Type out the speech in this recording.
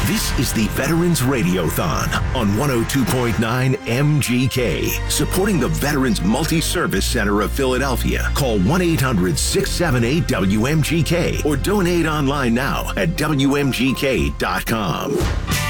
This is the Veterans Radiothon on 102.9 MGK, supporting the Veterans Multi-Service Center of Philadelphia. Call 1-800-678-WMGK or donate online now at WMGK.com.